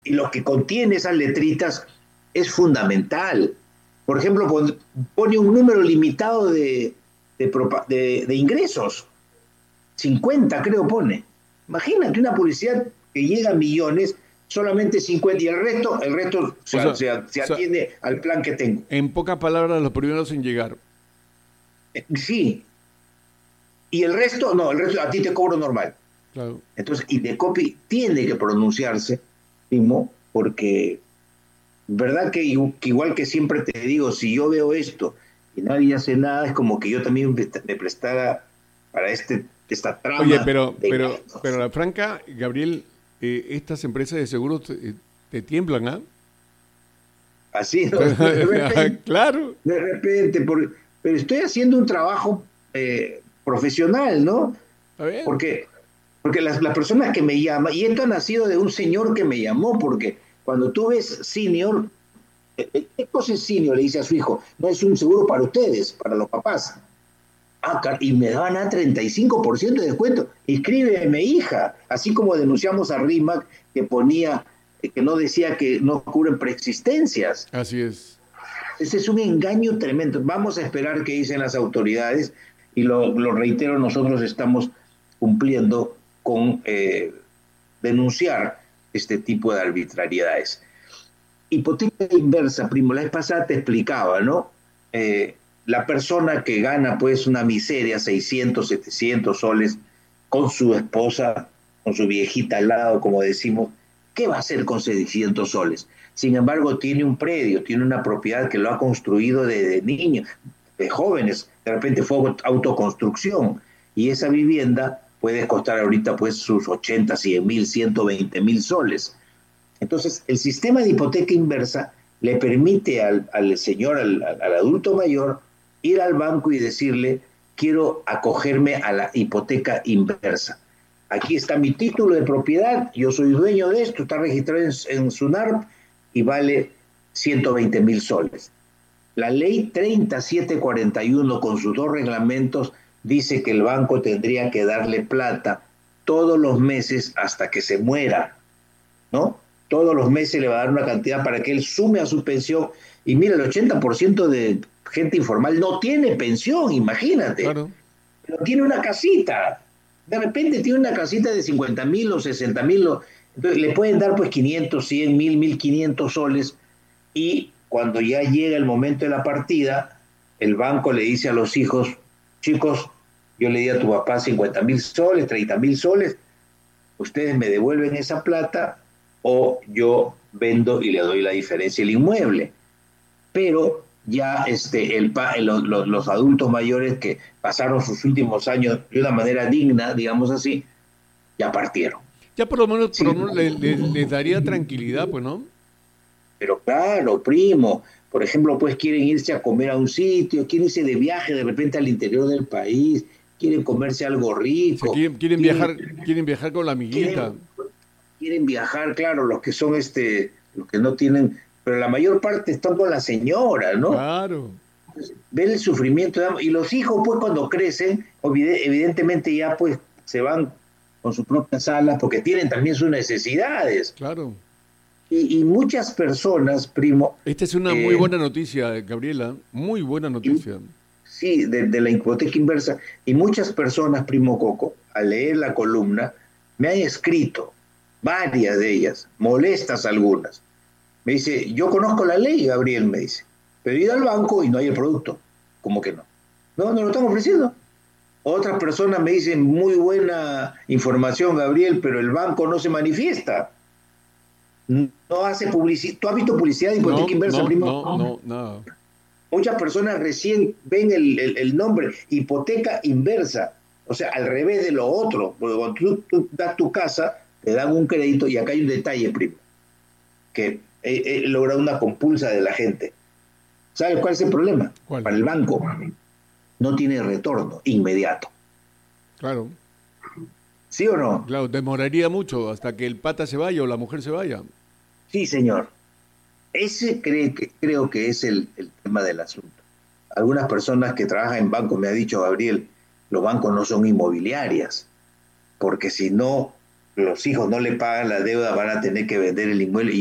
Y lo que contiene esas letritas es fundamental. Por ejemplo, pone un número limitado de ingresos. 50 creo pone. Imagínate una publicidad que llega a millones, solamente 50 y el resto O sea, se atiende al plan que tengo. en pocas palabras, los primeros en llegar. Sí, y el resto, no, el resto a ti te cobro normal. Claro. Entonces, Indecopi tiene que pronunciarse, Timo, porque verdad que igual que siempre te digo, si yo veo esto y nadie hace nada, es como que yo también me prestara para esta Oye, trama de pero gastos. la franca, Gabriel, estas empresas de seguros te tiemblan, ¿ah? Así, ¿no? De repente, Claro. de repente, pero estoy haciendo un trabajo profesional, ¿no? Está bien. Porque, porque las personas que me llaman, y esto ha nacido de un señor que me llamó, porque cuando tú ves senior, ¿qué cosa es senior? Le dice a su hijo, no es un seguro para ustedes, para los papás. Y me daban a 35% de descuento. Inscríbeme, hija. Así como denunciamos a RIMAC que ponía, que no decía que no cubren preexistencias. Así es. Ese es un engaño tremendo. Vamos a esperar qué dicen las autoridades y lo reitero, nosotros estamos cumpliendo con denunciar este tipo de arbitrariedades. Hipoteca inversa, primo, la vez pasada te explicaba, ¿no? La persona que gana pues una miseria, 600, 700 soles, con su esposa, con su viejita al lado, como decimos, ¿qué va a hacer con 600 soles? Sin embargo, tiene un predio, tiene una propiedad que lo ha construido de niño, de jóvenes, de repente fue autoconstrucción, y esa vivienda puede costar ahorita pues sus 80, 100 mil, 120 mil soles. Entonces, el sistema de hipoteca inversa le permite al señor, al adulto mayor, ir al banco y decirle, quiero acogerme a la hipoteca inversa. Aquí está mi título de propiedad, yo soy dueño de esto, está registrado en SUNARP y vale 120 mil soles. La ley 3741 con sus dos reglamentos dice que el banco tendría que darle plata todos los meses hasta que se muera, ¿no? Todos los meses le va a dar una cantidad para que él sume a su pensión. Y mira, el 80% de gente informal no tiene pensión, imagínate, Claro. pero tiene una casita. De repente tiene una casita de 50 mil o 60 mil, entonces le pueden dar pues 500, 100 mil, 1500 soles y cuando ya llega el momento de la partida, el banco le dice a los hijos, chicos, yo le di a tu papá 50 mil soles, 30 mil soles, ustedes me devuelven esa plata o yo vendo y le doy la diferencia el inmueble. Pero ya los adultos mayores que pasaron sus últimos años de una manera digna, digamos así, ya partieron. Ya por Sí, lo menos les daría tranquilidad, pues, ¿no? pero claro, primo, por ejemplo, pues quieren irse a comer a un sitio, quieren irse de viaje de repente al interior del país, quieren comerse algo Se rico, quieren, quieren viajar con la amiguita. quieren quieren viajar, claro, los que son los que no tienen, pero la mayor parte están con la señora, ¿no? Claro. Ver el sufrimiento y los hijos, pues cuando crecen, evidentemente ya pues se van con sus propias alas porque tienen también sus necesidades. Claro. Y muchas personas, primo, Esta es una muy eh, buena noticia, Gabriela. Muy buena y- noticia. sí, de la hipoteca inversa, y muchas personas, primo Coco, al leer la columna, me han escrito, varias de ellas, molestas algunas. Me dice, yo conozco la ley, Gabriel, me dice, pero he ido al banco y no hay el producto. ¿Cómo que no? No, no lo están ofreciendo. Otras personas me dicen, muy buena información, Gabriel, pero el banco no se manifiesta. No hace publicidad. ¿Tú has visto publicidad de No, hipoteca inversa, no, primo? no, no, nada. Muchas personas recién ven el nombre, hipoteca inversa. O sea, al revés de lo otro. Porque cuando tú das tu casa, te dan un crédito y acá hay un detalle, primo, que he logrado una compulsa de la gente. ¿Sabes cuál es el problema? ¿Cuál? Para el banco no tiene retorno inmediato. Claro. ¿Sí o no? Claro, demoraría mucho hasta que el pata se vaya o la mujer se vaya. Sí, señor. Creo que es el tema del asunto. Algunas personas que trabajan en bancos me ha dicho, Gabriel, los bancos no son inmobiliarias, porque si no, los hijos no le pagan la deuda, van a tener que vender el inmueble.